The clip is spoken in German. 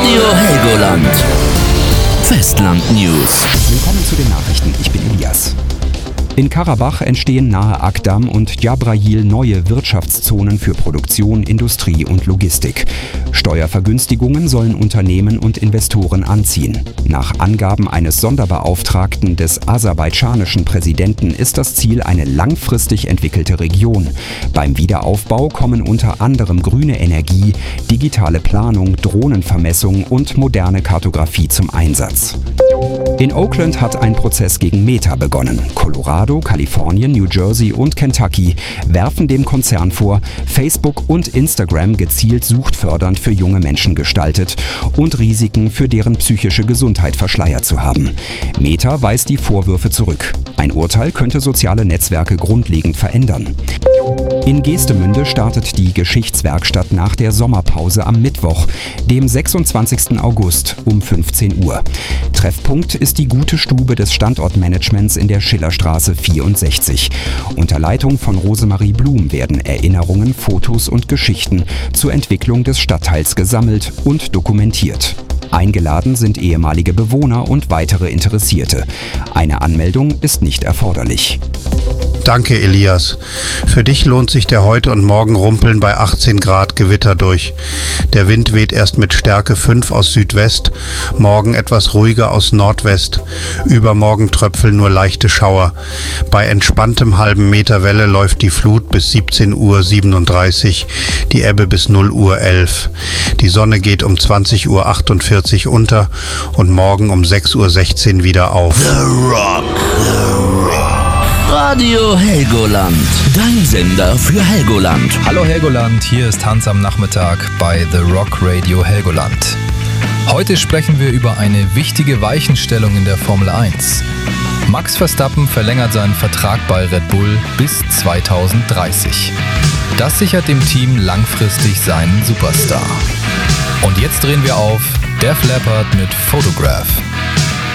Radio Helgoland. Festland News. Willkommen zu den Nachrichten, ich bin Elias. In Karabach entstehen nahe Agdam und Jabrayil neue Wirtschaftszonen für Produktion, Industrie und Logistik. Steuervergünstigungen sollen Unternehmen und Investoren anziehen. Nach Angaben eines Sonderbeauftragten des aserbaidschanischen Präsidenten ist das Ziel eine langfristig entwickelte Region. Beim Wiederaufbau kommen unter anderem grüne Energie, digitale Planung, Drohnenvermessung und moderne Kartografie zum Einsatz. In Oakland hat ein Prozess gegen Meta begonnen. Colorado, Kalifornien, New Jersey und Kentucky werfen dem Konzern vor, Facebook und Instagram gezielt suchtfördernd für junge Menschen gestaltet und Risiken für deren psychische Gesundheit verschleiert zu haben. Meta weist die Vorwürfe zurück. Ein Urteil könnte soziale Netzwerke grundlegend verändern. In Geestemünde startet die Geschichtswerkstatt nach der Sommerpause am Mittwoch, dem 26. August um 15 Uhr. Treffpunkt ist die Gute Stube des Standortmanagements in der Schillerstraße 64. Unter Leitung von Rosemarie Blum werden Erinnerungen, Fotos und Geschichten zur Entwicklung des Stadtteils gesammelt und dokumentiert. Eingeladen sind ehemalige Bewohner und weitere Interessierte. Eine Anmeldung ist nicht erforderlich. Danke, Elias. Für dich lohnt sich der heute und morgen Rumpeln bei 18 Grad Gewitter durch. Der Wind weht erst mit Stärke 5 aus Südwest, morgen etwas ruhiger aus Nordwest. Übermorgen tröpfeln nur leichte Schauer. Bei entspanntem halben Meter Welle läuft die Flut bis 17:37 Uhr, die Ebbe bis 0:11 Uhr. Die Sonne geht um 20:48 Uhr unter und morgen um 6:16 Uhr wieder auf. The Rock. Radio Helgoland. Dein Sender für Helgoland. Hallo Helgoland, hier ist Hans am Nachmittag bei The Rock Radio Helgoland. Heute sprechen wir über eine wichtige Weichenstellung in der Formel 1. Max Verstappen verlängert seinen Vertrag bei Red Bull bis 2030. Das sichert dem Team langfristig seinen Superstar. Und jetzt drehen wir auf Def Leppard mit Photograph.